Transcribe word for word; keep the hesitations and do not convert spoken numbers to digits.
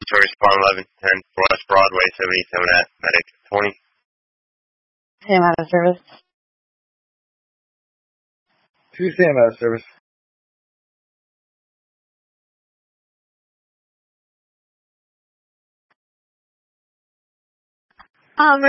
Choice Farm eleven ten West Broadway, seventy-seven at Medic twenty. Sam out of service. Two Sam out of service. Um,